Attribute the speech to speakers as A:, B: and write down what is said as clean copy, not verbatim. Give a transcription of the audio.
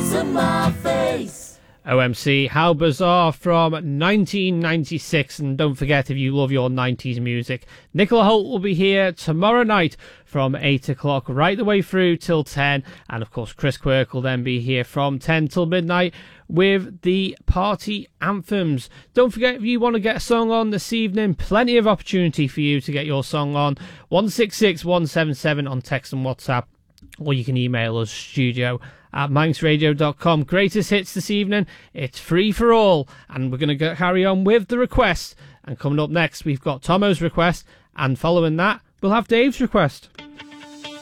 A: looks on my face.
B: OMC, How Bizarre from 1996. And don't forget, if you love your 90s music, Nicola Holt will be here tomorrow night from 8 o'clock right the way through till 10. And of course, Chris Quirk will then be here from 10 till midnight with the party anthems. Don't forget, if you want to get a song on this evening, plenty of opportunity for you to get your song on. 166 177 on text and WhatsApp. Or you can email us, studio@manxradio.com. Greatest hits this evening. It's free for all. And we're going to carry on with the request. And coming up next, we've got Tomo's request. And following that, we'll have Dave's request.